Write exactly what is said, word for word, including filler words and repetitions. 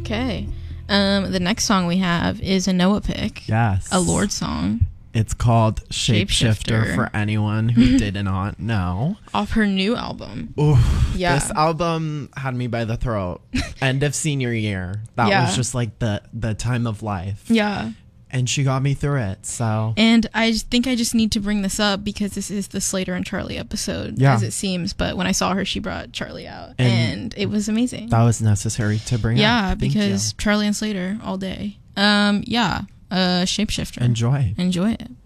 Okay. Um, the next song we have is a Noah pick. Yes. A Lorde song. It's called Shapeshifter, Shapeshifter. for anyone who did not know. Off her new album. Oof, Yeah. This album had me by the throat. End of senior year. That Yeah. was just like the, the time of life. Yeah. And she got me through it, so. And I just think I just need to bring this up because this is the Slater and Charlie episode, Yeah. as it seems. But when I saw her, she brought Charlie out. And And, it was amazing. That was necessary to bring yeah, up. Thank because you. Charlie and Slater all day. Um, yeah. Uh, Shapeshifter. Enjoy. Enjoy it.